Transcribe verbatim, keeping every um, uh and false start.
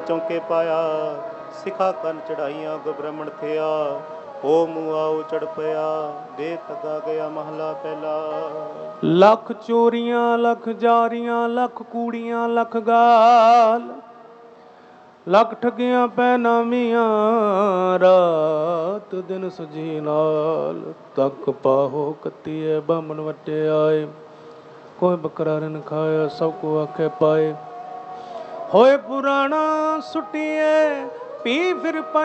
ਚੌਂਕੇ ਪਾਇਆ ਸਿਖਾ ਕੰਨ ਚੜਾਈਆਂ ਗੁਬ੍ਰਹਮਣ ਥਿਆ ਹੋ ਮੂਆ ਉਚੜ ਪਿਆ ਦੇ ਤਗਾ ਗਿਆ ਮਹਲਾ ਪਹਿਲਾ। ਲੱਖ ਚੋਰੀਆਂ ਲੱਖ ਜਾਰੀਆਂ ਲੱਖ ਕੂੜੀਆਂ ਲੱਖ ਗਾਲ ਲੱਖ ਠੱਗੀਆਂ ਪੈ ਨਾਮੀਆਂ ਰਾਤ ਦਿਨ ਸਜੀ ਨਾਲ ਤੱਕ ਪਾਹੋ ਕੱਤੀਏ ਬਾਮਣ ਵੱਟੇ ਆਏ ਕੋਈ ਬੱਕਰਾ ਰਨ ਖਾਇਆ ਸਭ ਕੋ ਆਖੇ ਪਾਏ ਹੋਏ ਪੁਰਾਣਾ ਸੁੱਟੀਏ ਪੀ ਫਿਰ